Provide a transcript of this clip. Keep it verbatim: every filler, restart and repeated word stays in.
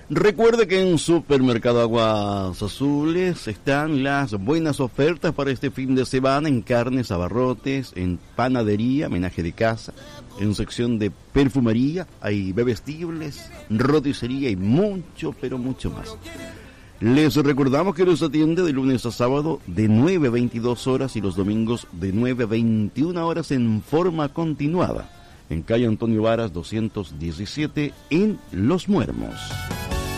Recuerde que en Supermercado Aguas Azules están las buenas ofertas para este fin de semana en carnes, abarrotes, en panadería, menaje de casa, en sección de perfumería, hay bebestibles, roticería y mucho, pero mucho más. Les recordamos que nos atiende de lunes a sábado de nueve a veintidós horas y los domingos de nueve a veintiuna horas en forma continuada, en calle Antonio Varas doscientos diecisiete en Los Muermos.